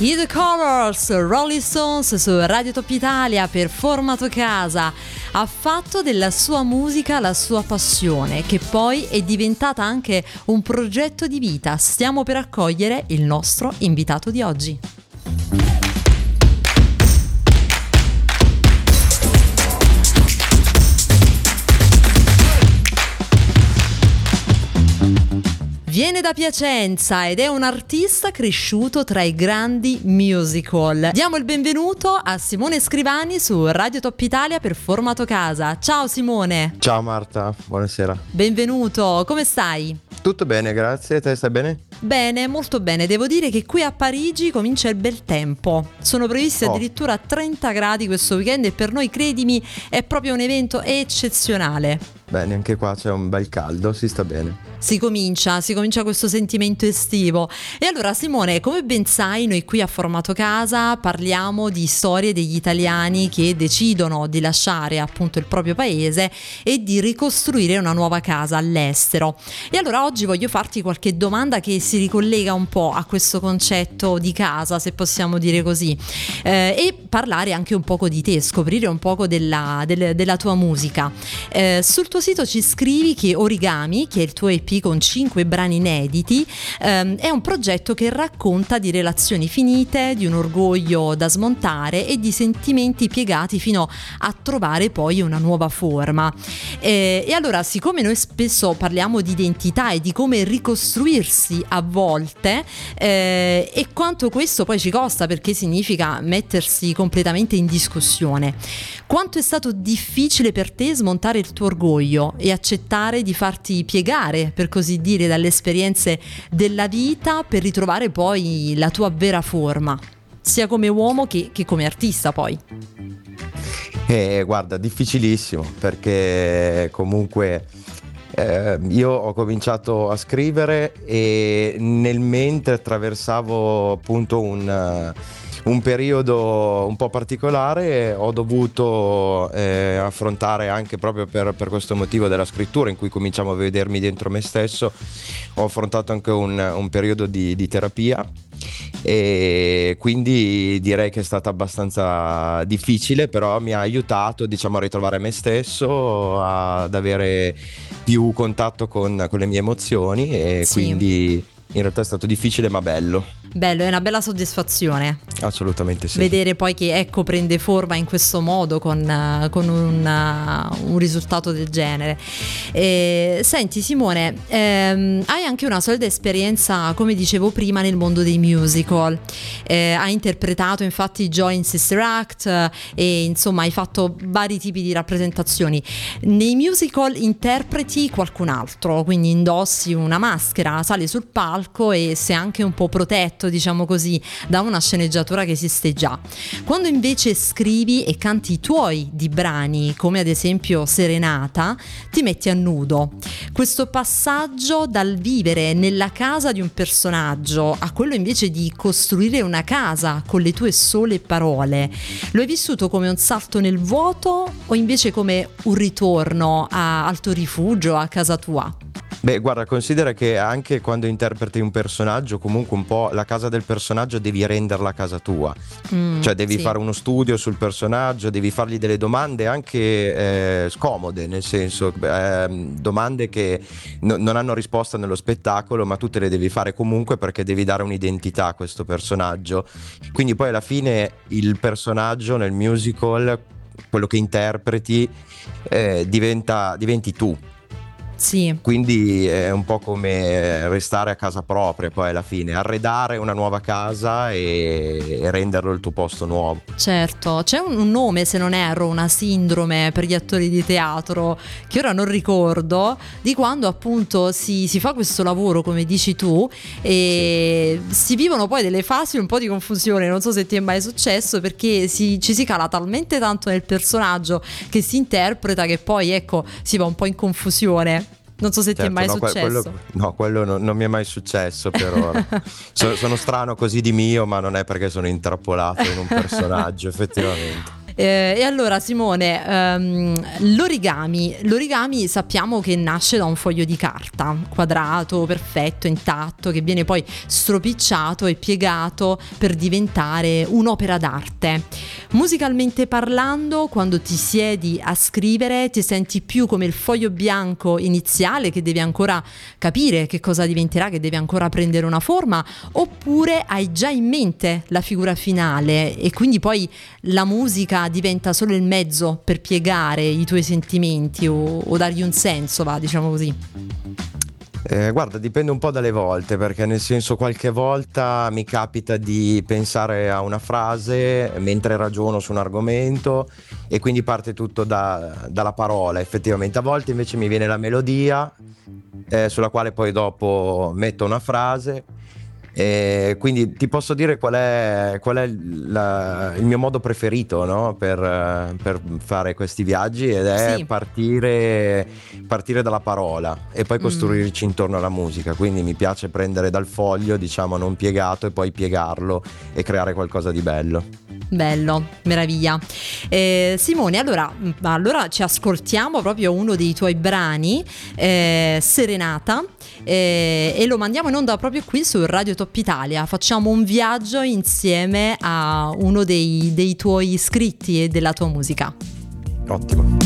I The Colors, Rolling Stones su Radio Top Italia per Formato Casa. Ha fatto della sua musica la sua passione, che poi è diventata anche un progetto di vita. Stiamo per accogliere il nostro invitato di oggi. Viene da Piacenza ed è un artista cresciuto tra i grandi musical. Diamo il benvenuto a Simone Scrivani su Radio Top Italia per Formato Casa. Ciao Simone. Ciao Marta, buonasera. Benvenuto, come stai? Tutto bene, grazie. Te stai bene? Bene, molto bene. Devo dire che qui a Parigi comincia il bel tempo. Sono previsti addirittura 30 gradi questo weekend e per noi, credimi, è proprio un evento eccezionale. Bene, anche qua c'è un bel caldo, si sta bene. Si comincia questo sentimento estivo. E allora Simone, come ben sai, noi qui a Formato Casa parliamo di storie degli italiani che decidono di lasciare appunto il proprio paese e di ricostruire una nuova casa all'estero. E allora oggi voglio farti qualche domanda che si ricollega un po' a questo concetto di casa, se possiamo dire così, e parlare anche un poco di te, scoprire un poco della tua musica. Sul tuo sito ci scrivi che Origami, che è il tuo EP con 5 brani inediti, è un progetto che racconta di relazioni finite, di un orgoglio da smontare e di sentimenti piegati fino a trovare poi una nuova forma. E allora, siccome noi spesso parliamo di identità e di come ricostruirsi a volte, e quanto questo poi ci costa, perché significa mettersi completamente in discussione, quanto è stato difficile per te smontare il tuo orgoglio e accettare di farti piegare, per così dire, dalle esperienze della vita per ritrovare poi la tua vera forma, sia come uomo che come artista poi? Guarda, difficilissimo, perché comunque io ho cominciato a scrivere e nel mentre attraversavo appunto un periodo un po' particolare, ho dovuto affrontare, anche proprio per questo motivo della scrittura, in cui cominciamo a vedermi dentro me stesso, ho affrontato anche un periodo di terapia, e quindi direi che è stata abbastanza difficile, però mi ha aiutato, diciamo, a ritrovare me stesso, ad avere più contatto con le mie emozioni, e sì. Quindi in realtà è stato difficile ma bello. Bello, è una bella soddisfazione. Assolutamente sì. Vedere poi che prende forma in questo modo con un risultato del genere. Senti Simone, hai anche una solida esperienza, come dicevo prima, nel mondo dei musical. Hai interpretato infatti Joy in Sister Act e insomma hai fatto vari tipi di rappresentazioni. Nei musical interpreti qualcun altro, quindi indossi una maschera, sali sul palco e sei anche un po' protetto, diciamo così, da una sceneggiatura che esiste già. Quando invece scrivi e canti i tuoi di brani, come ad esempio Serenata, ti metti a nudo. Questo passaggio dal vivere nella casa di un personaggio a quello invece di costruire una casa con le tue sole parole, lo hai vissuto come un salto nel vuoto o invece come un ritorno al tuo rifugio, a casa tua? Beh, guarda, considera che anche quando interpreti un personaggio, comunque un po' la casa del personaggio devi renderla casa tua, cioè devi fare uno studio sul personaggio, devi fargli delle domande anche scomode, nel senso domande che non hanno risposta nello spettacolo, ma tu te le devi fare comunque perché devi dare un'identità a questo personaggio. Quindi poi alla fine il personaggio nel musical, quello che interpreti, diventi tu. Sì. Quindi è un po' come restare a casa propria, poi alla fine arredare una nuova casa e renderlo il tuo posto nuovo. Certo, c'è un nome, se non erro, una sindrome per gli attori di teatro che ora non ricordo, di quando appunto si fa questo lavoro, come dici tu, e si vivono poi delle fasi un po' di confusione. Non so se ti è mai successo, perché ci si cala talmente tanto nel personaggio che si interpreta che poi si va un po' in confusione. Non so se ti è mai successo. Quello non mi è mai successo per ora. Sono strano così di mio, ma non è perché sono intrappolato in un personaggio, effettivamente. E allora Simone, l'origami sappiamo che nasce da un foglio di carta quadrato, perfetto, intatto, che viene poi stropicciato e piegato per diventare un'opera d'arte. Musicalmente parlando, quando ti siedi a scrivere, ti senti più come il foglio bianco iniziale che deve ancora capire che cosa diventerà, che deve ancora prendere una forma, oppure hai già in mente la figura finale e quindi poi la musica diventa solo il mezzo per piegare i tuoi sentimenti o dargli un senso, va, diciamo così. Guarda, dipende un po' dalle volte, perché nel senso qualche volta mi capita di pensare a una frase mentre ragiono su un argomento e quindi parte tutto dalla parola, effettivamente. A volte invece mi viene la melodia, sulla quale poi dopo metto una frase. Quindi ti posso dire qual è il mio modo preferito, no? Per fare questi viaggi, ed è Sì. partire dalla parola e poi Mm. costruirci intorno alla musica. Quindi mi piace prendere dal foglio, diciamo, non piegato, e poi piegarlo e creare qualcosa di bello. Bello, meraviglia. Simone, allora ci ascoltiamo proprio uno dei tuoi brani, Serenata, e lo mandiamo in onda proprio qui su Radio Top Italia. Facciamo un viaggio insieme a uno dei tuoi scritti e della tua musica. Ottimo.